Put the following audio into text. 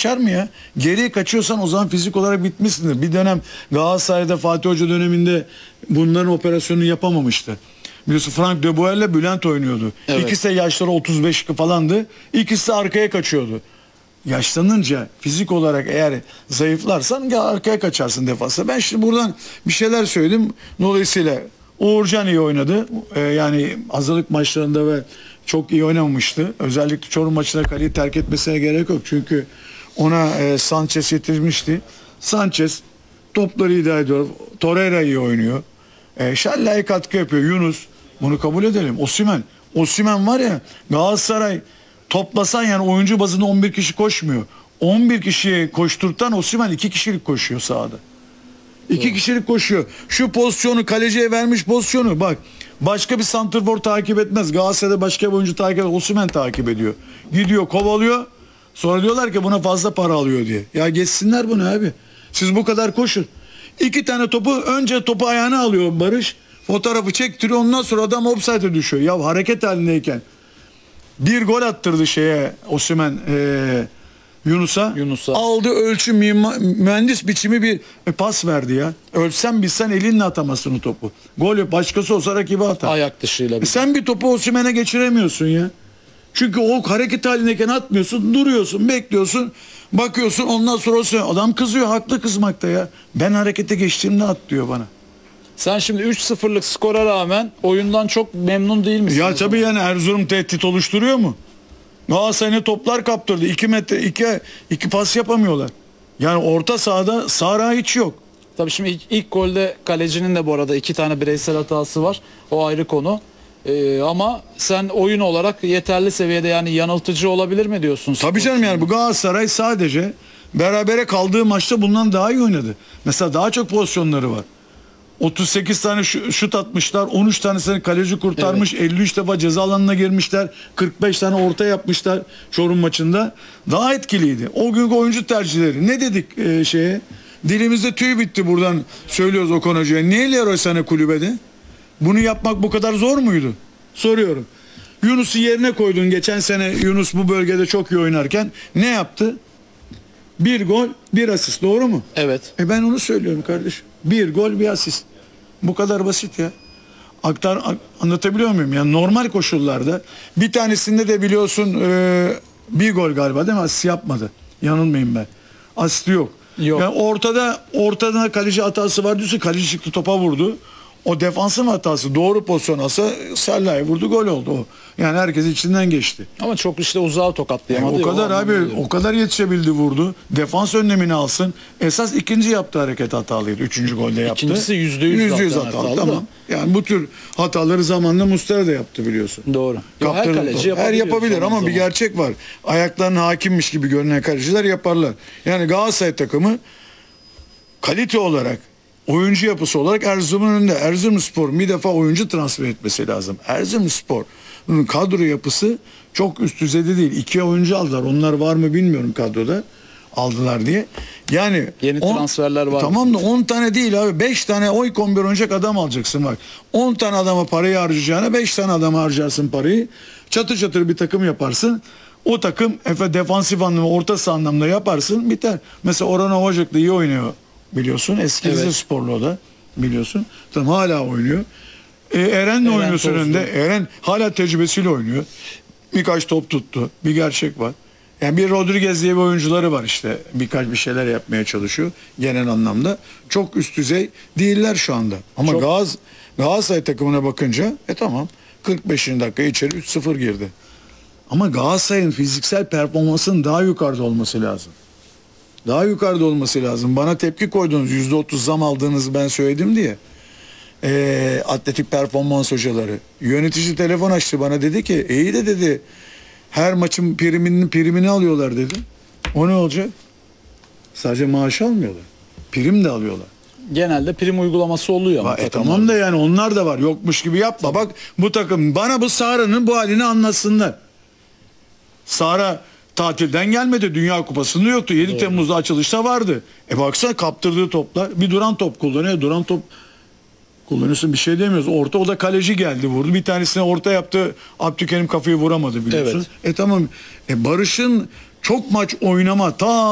kaçar mı ya? Geriye kaçıyorsan o zaman fizik olarak bitmişsindir. Bir dönem Galatasaray'da Fatih Hoca döneminde bunların operasyonunu yapamamıştı. Biliyorsun Frank de Boer ile Bülent oynuyordu. Evet. İkisi de yaşları 35 falandı. İkisi de arkaya kaçıyordu. Yaşlanınca fizik olarak eğer zayıflarsan arkaya kaçarsın defansa. Ben şimdi buradan bir şeyler söyledim. Dolayısıyla Uğurcan iyi oynadı. Yani hazırlık maçlarında ve çok iyi oynamamıştı. Özellikle Çorum maçında kaleyi terk etmesine gerek yok. Çünkü ona Sanchez getirmişti. Sanchez topları idare ediyor. Torreira iyi oynuyor. Şallay katkı yapıyor. Yunus. Bunu kabul edelim. Osimhen var ya, Galatasaray toplasan yani oyuncu bazında 11 kişi koşmuyor. 11 kişiye koşturtan Osimhen 2 kişilik koşuyor sahada. 2 kişilik koşuyor. Şu pozisyonu kaleciye vermiş pozisyonu bak. Başka bir santrfor takip etmez. Galatasaray'da başka bir oyuncu takip etmez. Osimhen takip ediyor. Gidiyor kovalıyor. Sonra diyorlar ki buna fazla para alıyor diye. Ya geçsinler bunu abi. Siz bu kadar koşun. 2 tane topu önce topu ayağına alıyor Barış. Fotoğrafı çektiriyor, ondan sonra adam offside'e düşüyor. Ya hareket halindeyken bir gol attırdı Osimhen Yunus'a. Aldı ölçü mühendis biçimi bir pas verdi ya. Ölsen bilsen elinle atamazsın o topu. Gol yok. Başkası olsa rakibi atar. Ayak dışıyla. Sen bir topu Osimhen'e geçiremiyorsun ya. Çünkü o hareket halindeyken atmıyorsun, duruyorsun, bekliyorsun, bakıyorsun, ondan sonra Osimhen, adam kızıyor, haklı kızmakta ya. Ben harekete geçtiğimde at diyor bana. Sen şimdi 3-0'lık skora rağmen oyundan çok memnun değil misin? Ya tabii yani Erzurum tehdit oluşturuyor mu? Galatasaray'ın toplar kaptırdı. 2 metre, iki pas yapamıyorlar. Yani orta sahada Sara hiç yok. Tabii şimdi ilk golde kalecinin de bu arada 2 tane bireysel hatası var. O ayrı konu. Ama sen oyun olarak yeterli seviyede, yani yanıltıcı olabilir mi diyorsun? Tabii canım, yani bu Galatasaray sadece berabere kaldığı maçta bundan daha iyi oynadı. Mesela daha çok pozisyonları var. 38 tane şut atmışlar. 13 tanesini kaleci kurtarmış. Evet. 53 defa ceza alanına girmişler. 45 tane orta yapmışlar Çorum maçında. Daha etkiliydi. O günkü oyuncu tercihleri. Ne dedik Dilimizde tüy bitti buradan söylüyoruz Okan Hoca'ya. Niye Leroy Sané kulübede? Bunu yapmak bu kadar zor muydu? Soruyorum. Yunus'u yerine koydun. Geçen sene Yunus bu bölgede çok iyi oynarken ne yaptı? 1 gol, 1 asist. Doğru mu? Evet. Ben onu söylüyorum kardeşim. 1 gol, 1 asist. Bu kadar basit ya. Anlatabiliyor muyum? Yani normal koşullarda bir tanesinde de biliyorsun 1 gol galiba değil mi? Asist yapmadı. Yanılmayayım ben. Asisti yok. Yani ortada kaleci hatası var diyorsun. Kaleci çıktı, topa vurdu. O defansın hatası, doğru pozisyon alsa Salah'ı vurdu, gol oldu o. Yani herkes içinden geçti. Ama çok işte uzağa tokatlayamadı. O kadar abi, o kadar yetişebildi, vurdu. Defans önlemini alsın. Esas ikinci yaptığı hareket hatalıydı. 3. golde yaptı. İkincisi %100 hatalı. Tamam. Yani bu tür hataları zamanla Muslera da yaptı biliyorsun. Doğru. Her kaleci yapabilir ama bir gerçek var. Ayaklarına hakimmiş gibi görünen kaleciler yaparlar. Yani Galatasaray takımı kalite olarak, oyuncu yapısı olarak Erzurum'un önünde. Erzurumspor bir defa oyuncu transfer etmesi lazım. Erzurumspor'un kadro yapısı çok üst düzeyde değil. 2 oyuncu aldılar. Onlar var mı bilmiyorum kadroda. Aldılar diye. Yani yeni transferler var. Tamam da 10 tane değil abi. 5 tane ilk 11 oynayacak adam alacaksın bak. 10 tane adama parayı harcayacağına 5 tane adama harcarsın parayı. Çatır çatır bir takım yaparsın. O takım defansif anlamda, orta saha anlamda yaparsın, biter. Mesela Orhan Ovacık da iyi oynuyor. Biliyorsun eski Rizesporlu o da biliyorsun. Tamam, hala oynuyor. Eren oynuyorsun önünde. Eren hala tecrübesiyle oynuyor. Birkaç top tuttu. Bir gerçek var. Yani bir Rodriguez diye bir oyuncuları var işte. Bir şeyler yapmaya çalışıyor genel anlamda. Çok üst düzey değiller şu anda. Ama Galatasaray takımına bakınca tamam 45. dakika içeri 3-0 girdi. Ama Galatasaray'ın fiziksel performansının daha yukarıda olması lazım. Daha yukarıda olması lazım. Bana tepki koydunuz, %30 zam aldığınızı ben söyledim diye. Atletik performans hocaları. Yönetici telefon açtı bana, dedi ki iyi de dedi her maçın primini alıyorlar dedi. O ne olacak? Sadece maaş almıyorlar. Prim de alıyorlar. Genelde prim uygulaması oluyor ama. Tamam da yani onlar da var. Yokmuş gibi yapma. Tabii. Bak bu takım, bana bu Sara'nın bu halini anlatsınlar. Sara tatilden gelmedi. Dünya Kupası'nda yoktu. 7 Temmuz'da açılışta vardı. Baksana kaptırdığı toplar. Bir duran top kullanıyor. Duran top kullanıyorsun, bir şey demiyoruz. Orta, o da kaleci geldi vurdu. Bir tanesine orta yaptı. Abdülkerim kafayı vuramadı biliyorsun. Evet. Tamam. Barış'ın çok maç oynama